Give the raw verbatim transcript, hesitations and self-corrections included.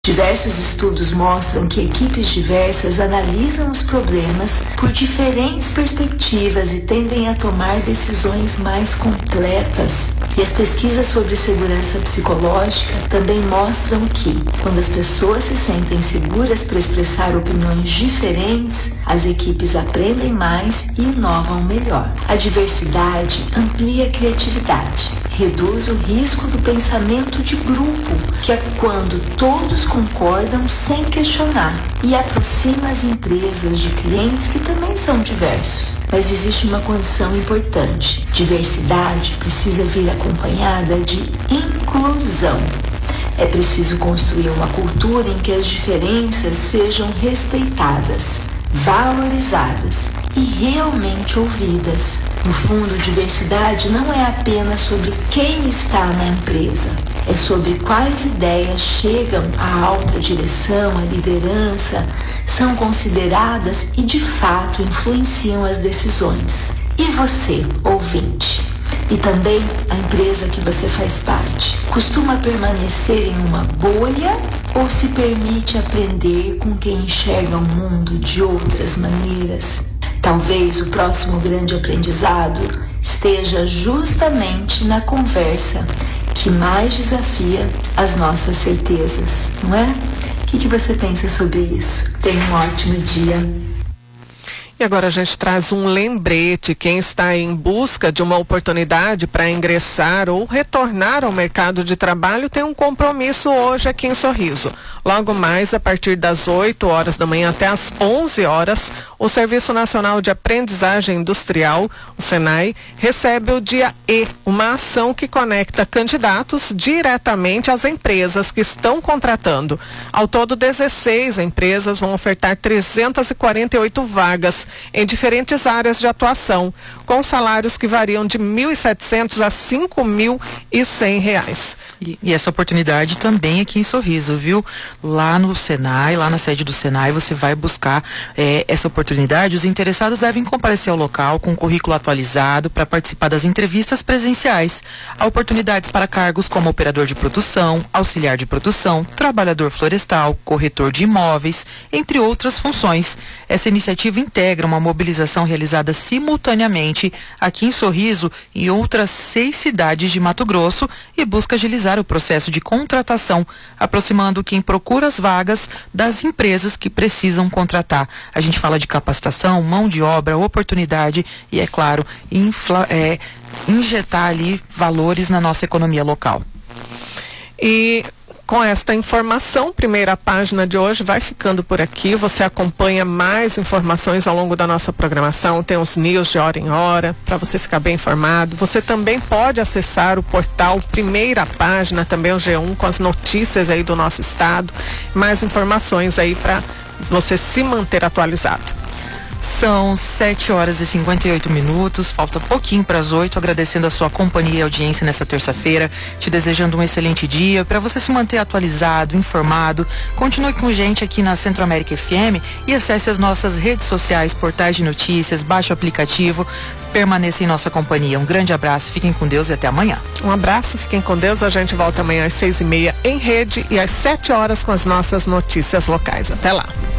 Diversos estudos mostram que equipes diversas analisam os problemas por diferentes perspectivas e tendem a tomar decisões mais completas. E as pesquisas sobre segurança psicológica também mostram que, quando as pessoas se sentem seguras para expressar opiniões diferentes, as equipes aprendem mais e inovam melhor. A diversidade amplia a criatividade, reduz o risco do pensamento de grupo, que é quando todos concordam sem questionar, e aproxima as empresas de clientes que também são diversos. Mas existe uma condição importante: diversidade precisa vir acompanhada de inclusão. É preciso construir uma cultura em que as diferenças sejam respeitadas, valorizadas e realmente ouvidas. No fundo, diversidade não é apenas sobre quem está na empresa, é sobre quais ideias chegam à alta direção, à liderança, são consideradas e de fato influenciam as decisões. E você, ouvinte? E também a empresa que você faz parte, costuma permanecer em uma bolha ou se permite aprender com quem enxerga o mundo de outras maneiras? Talvez o próximo grande aprendizado esteja justamente na conversa que mais desafia as nossas certezas, não é? O que, que você pensa sobre isso? Tenha um ótimo dia. E agora a gente traz um lembrete: quem está em busca de uma oportunidade para ingressar ou retornar ao mercado de trabalho tem um compromisso hoje aqui em Sorriso. Logo mais, a partir das oito horas da manhã até as onze horas, o Serviço Nacional de Aprendizagem Industrial, o SENAI, recebe o Dia E, uma ação que conecta candidatos diretamente às empresas que estão contratando. Ao todo, dezesseis empresas vão ofertar trezentas e quarenta e oito vagas em diferentes áreas de atuação, com salários que variam de mil e setecentos a cinco mil e cem reais. E, e essa oportunidade também aqui em Sorriso, viu? Lá no SENAI, lá na sede do SENAI, você vai buscar é, essa oportunidade. Os interessados devem comparecer ao local com o currículo atualizado para participar das entrevistas presenciais. Há oportunidades para cargos como operador de produção, auxiliar de produção, trabalhador florestal, corretor de imóveis, entre outras funções. Essa iniciativa integra uma mobilização realizada simultaneamente aqui em Sorriso e outras seis cidades de Mato Grosso e busca agilizar o processo de contratação, aproximando quem procura as vagas das empresas que precisam contratar. A gente fala de capacitação, mão de obra, oportunidade e, é claro, infla, é, injetar ali valores na nossa economia local. E com esta informação, primeira página de hoje vai ficando por aqui. Você acompanha mais informações ao longo da nossa programação. Tem os news de hora em hora para você ficar bem informado. Você também pode acessar o portal Primeira Página, também o G um, com as notícias aí do nosso estado. Mais informações aí para você se manter atualizado. São sete horas e cinquenta e oito minutos, falta pouquinho para as oito, agradecendo a sua companhia e audiência nessa terça-feira, te desejando um excelente dia, para você se manter atualizado, informado. Continue com a gente aqui na Centro América F M e acesse as nossas redes sociais, portais de notícias, baixe o aplicativo, permaneça em nossa companhia. Um grande abraço, fiquem com Deus e até amanhã. Um abraço, fiquem com Deus, a gente volta amanhã às seis e meia em rede e às sete horas com as nossas notícias locais. Até lá.